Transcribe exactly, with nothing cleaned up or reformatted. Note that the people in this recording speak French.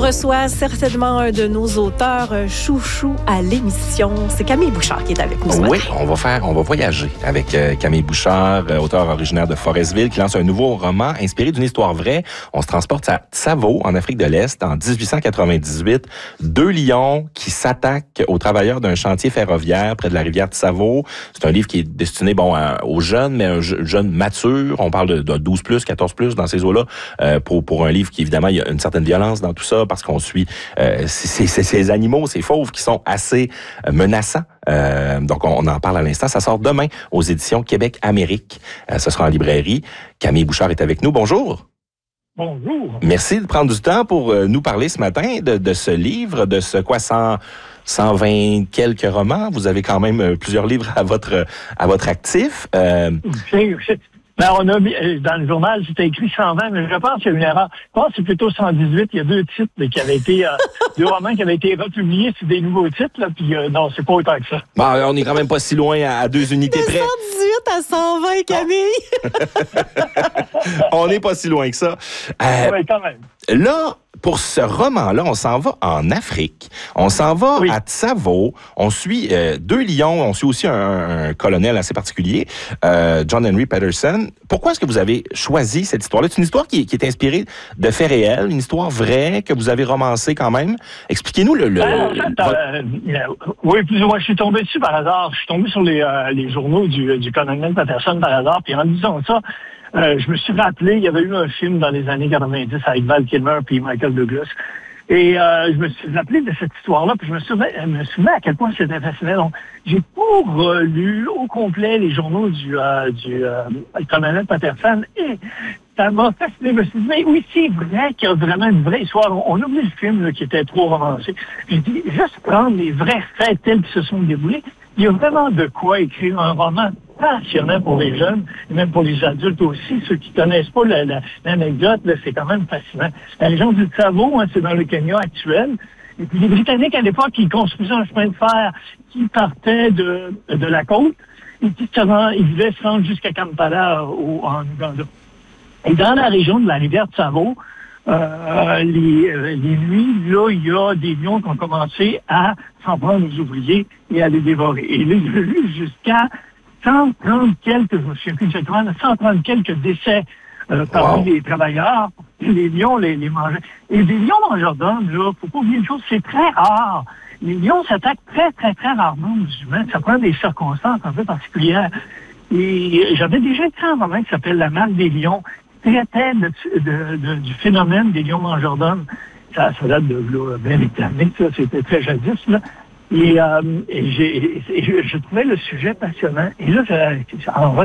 reçoit certainement un de nos auteurs chouchou à l'émission. C'est Camille Bouchard qui est avec nous. Oui, on va faire, on va voyager avec euh, Camille Bouchard, euh, auteur originaire de Forestville, qui lance un nouveau roman inspiré d'une histoire vraie. On se transporte à Tsavo, en Afrique de l'Est, en dix-huit cent quatre-vingt-dix-huit. Deux lions qui s'attaquent aux travailleurs d'un chantier ferroviaire près de la rivière Tsavo. C'est un livre qui est destiné bon à, aux jeunes, mais un jeune mature. On parle de, de douze plus, quatorze plus dans ces eaux-là, euh, pour pour un livre qui évidemment il y a une certaine violence dans tout ça parce qu'on suit euh, ces, ces, ces animaux, ces fauves qui sont assez euh, menaçants. Euh, donc, on, on en parle à l'instant. Ça sort demain aux éditions Québec-Amérique. Euh, ce sera en librairie. Camille Bouchard est avec nous. Bonjour. Bonjour. Merci de prendre du temps pour euh, nous parler ce matin de, de ce livre, de ce quoi, cent, cent vingt quelques romans. Vous avez quand même euh, plusieurs livres à votre, à votre actif. Euh, c'est, c'est... Ben, on a, dans le journal, c'était écrit cent vingt, mais je pense qu'il y a une erreur. Je pense que c'est plutôt cent dix-huit. Il y a deux titres là, qui avaient été, euh, deux romans qui avaient été republiés sur des nouveaux titres, là, puis euh, non, c'est pas autant que ça. Bon, on est quand même pas si loin à, à deux unités près. De cent dix-huit à cent vingt, Camille. On n'est pas si loin que ça. Euh, oui, quand même. Là, pour ce roman-là, on s'en va en Afrique. On s'en va oui. à Tsavo. On suit euh, deux lions. On suit aussi un, un colonel assez particulier, euh, John Henry Patterson. Pourquoi est-ce que vous avez choisi cette histoire-là? C'est une histoire qui, qui est inspirée de faits réels, une histoire vraie que vous avez romancée quand même. Expliquez-nous le... le en fait, votre... euh, oui, plus ou moins. Je suis tombé dessus par hasard. Je suis tombé sur les, euh, les journaux du, du colonel Patterson par hasard. Puis en disant ça, Euh, je me suis rappelé, il y avait eu un film dans les années quatre-vingt-dix avec Val Kilmer puis Michael Douglas. Et euh, je me suis rappelé de cette histoire-là, puis je me souvenais, je me souvenais à quel point c'était fascinant. Donc, j'ai pas relu au complet les journaux du, euh, du euh, colonel Patterson et ça m'a fasciné. Je me suis dit, mais oui, c'est vrai qu'il y a vraiment une vraie histoire. On, on oublie le film là, qui était trop romancé. J'ai dit, juste prendre les vrais faits tels qu'ils se sont déroulés. Il y a vraiment de quoi écrire un roman passionnant pour les jeunes, et même pour les adultes aussi. Ceux qui connaissent pas la, la, l'anecdote, là, c'est quand même fascinant. La région du Tsavo, hein, c'est dans le Kenya actuel. Et puis les Britanniques, à l'époque, ils construisaient un chemin de fer qui partait de, de la côte et qui ils devaient se rendre jusqu'à Kampala au, en Ouganda. Et dans la région de la rivière Tsavo, Euh, les, euh, les nuits, là, il y a des lions qui ont commencé à s'en prendre aux ouvriers et à les dévorer. Et là, il y a eu jusqu'à cent trente quelques, je ne sais plus exactement, cent trente quelques décès euh, parmi wow. les travailleurs. Les lions les, les mangeaient. Et des lions mangeurs d'hommes, là, faut pas oublier une chose, c'est très rare. Les lions s'attaquent très, très, très rarement aux humains. Ça prend des circonstances un peu particulières. Et j'avais déjà écrit un roman qui s'appelle La marque des lions, traitait de, de, de, du phénomène des lions mangeurs d'hommes. Ça, ça date de là, bien éternel, ça, c'était très jadis, là. Et, euh, et, j'ai, et je, je trouvais le sujet passionnant. Et là, en